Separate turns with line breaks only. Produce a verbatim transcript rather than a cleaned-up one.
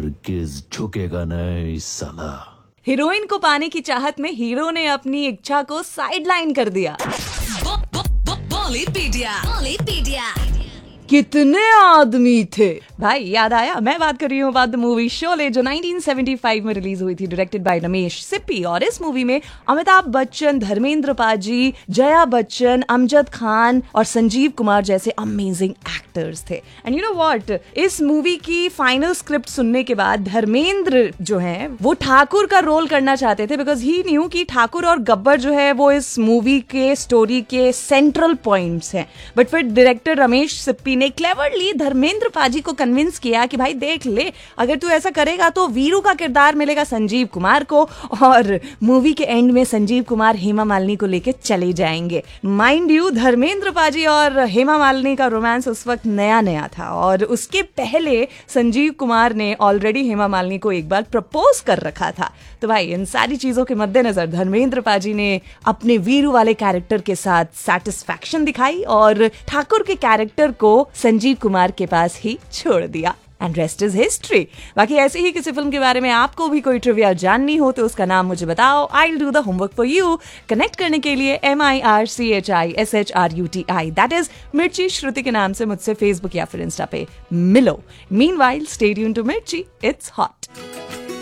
हरगिज झुकेगा नहीं साला।
हीरोइन को पाने की चाहत में हीरो ने अपनी इच्छा को साइडलाइन कर दिया।
बॉलीपीडिया, बॉलीपीडिया।
कितने आदमी थे भाई, याद आया? मैं बात कर रही हूँ बात द मूवी शोले, जो नाइनटीन सेवेंटी फाइव में रिलीज हुई थी, डायरेक्टेड बाय रमेश सिप्पी। और इस मूवी में अमिताभ बच्चन, धर्मेंद्र पाजी, जया बच्चन, अमजद खान और संजीव कुमार जैसे अमेजिंग एक्टर्स थे। एंड यू नो व्हाट, इस मूवी की फाइनल स्क्रिप्ट सुनने के बाद धर्मेंद्र जो है वो ठाकुर का रोल करना चाहते थे, बिकॉज ही न्यू कि ठाकुर और गब्बर जो है वो इस मूवी के स्टोरी के सेंट्रल पॉइंट्स हैं। बट फिर डायरेक्टर रमेश सिप्पी ने क्लेवरली धर्मेंद्र पाजी को कन्विंस किया कि भाई देख ले, अगर तू ऐसा करेगा तो वीरू का किरदार मिलेगा संजीव कुमार को, और मूवी के एंड में संजीव कुमार हेमा मालिनी को लेके चले जाएंगे। माइंड यू, धर्मेंद्र पाजी और हेमा मालिनी का रोमांस उस वक्त नया नया था, और उसके पहले संजीव कुमार ने ऑलरेडी हेमा मालिनी को एक बार प्रपोज कर रखा था। तो भाई इन सारी चीजों के मद्देनजर धर्मेंद्र पाजी ने अपने वीरू वाले कैरेक्टर के साथ सैटिस्फैक्शन दिखाई और ठाकुर के कैरेक्टर को संजीव कुमार के पास ही छोड़ दिया। And rest is history. बाकी ऐसे ही किसी फिल्म के बारे में आपको भी कोई ट्रिविया जाननी हो तो उसका नाम मुझे बताओ। I will do the homework for you. Connect करने के लिए M I R C H I S H R U T I, that is मिर्ची श्रुति के नाम से मुझसे फेसबुक या फिर इंस्टा पे मिलो। मीनवाइल स्टे ट्यून्ड टू मिर्ची, इट्स हॉट।